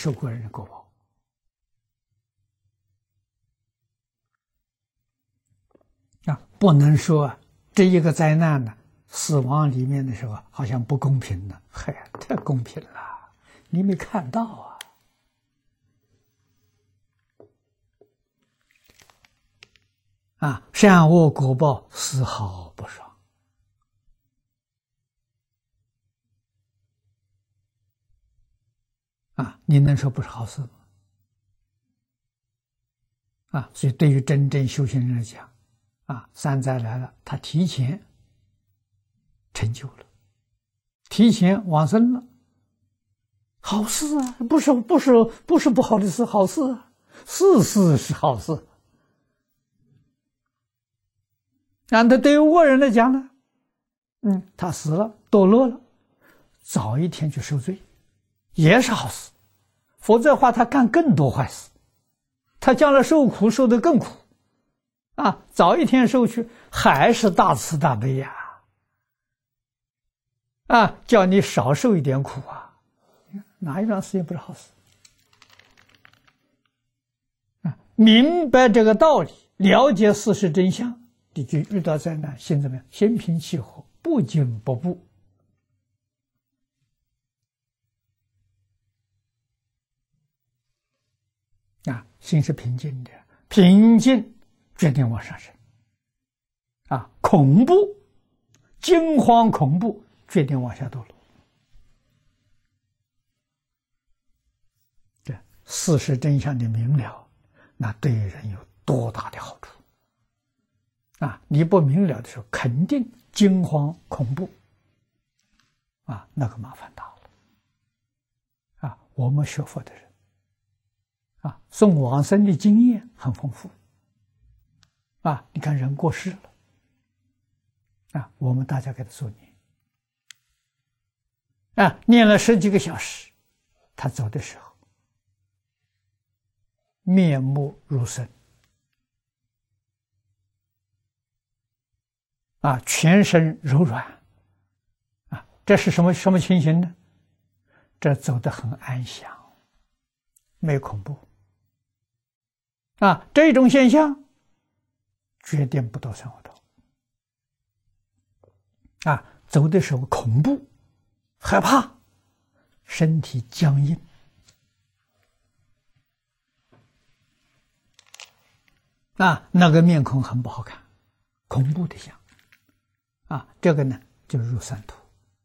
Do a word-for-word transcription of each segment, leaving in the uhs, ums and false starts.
受过人的果报。啊，不能说这一个灾难呢，死亡里面的时候好像不公平呢，嗨，太公平了，你没看到啊。啊，善恶果报丝毫不爽。啊，你能说不是好事吗？啊，所以对于真正修行人来讲，啊，三灾来了，他提前成就了，提前往生了，好事啊，不是不是不是不好的事，好事啊，事事是好事。那他对于恶人来讲呢，嗯，他死了，堕落了，早一天去受罪，也是好事。否则的话，他干更多坏事，他将来受苦受得更苦，啊，早一天受去还是大慈大悲呀，啊，叫你少受一点苦啊，哪一桩事情不是好事？啊，明白这个道理，了解事实真相，你就遇到灾难，心怎么样？心平气和，不惊不怖。啊，心是平静的，平静决定往上升。啊，恐怖、惊慌、恐怖决定往下堕落。这事实真相的明了，那对人有多大的好处？啊，你不明了的时候，肯定惊慌、恐怖。啊，那个麻烦大了。啊，我们学佛的人。啊，送往生的经验很丰富。啊，你看人过世了，啊，我们大家给他做念，啊，念了十几个小时，他走的时候，面目如生，啊，全身柔软，啊，这是什么什么情形呢？这走得很安详，没恐怖。啊，这种现象决定不堕三恶道。啊，走的时候恐怖、害怕，身体僵硬，啊，那个面孔很不好看，恐怖的像。啊，这个呢就入三途。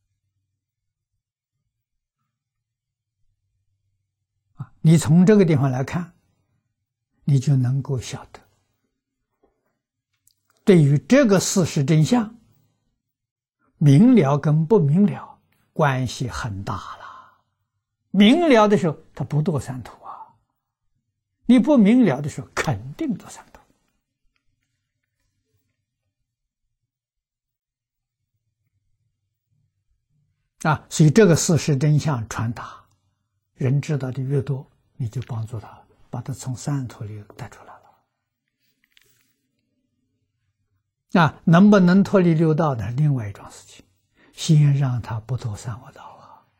啊，你从这个地方来看。你就能够晓得，对于这个事实真相，明了跟不明了关系很大了。明了的时候，他不堕三途啊；你不明了的时候，肯定堕三途。啊，所以这个事实真相传达，人知道的越多，你就帮助他。把他从三途里带出来了。啊，能不能脱离六道呢？另外一桩事情，先让他不堕三恶道啊。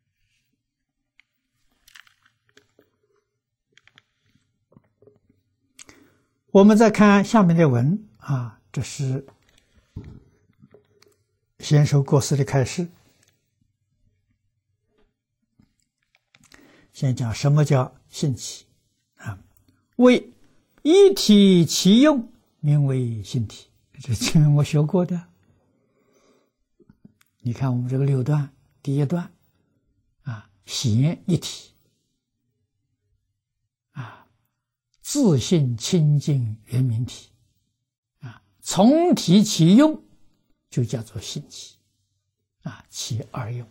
我们再看下面的文啊，这是先说过世的开示。先讲什么叫性体。啊，为一体其用，名为性体。这前面我学过的。你看我们这个六段，第一段啊，显一体，啊，自性清净圆明体，啊，从体其用，就叫做性体，啊，其二用。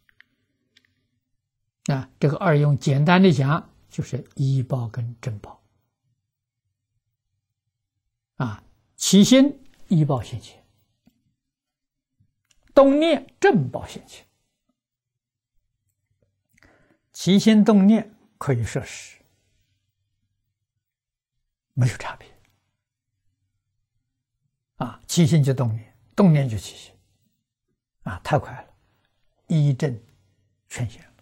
啊，这个二用简单的讲，就是依报跟正报。啊，起心依报现前，动念正报现前。起心动念可以摄食，没有差别。啊，起心就动念，动念就起心，啊，太快了，一正全显。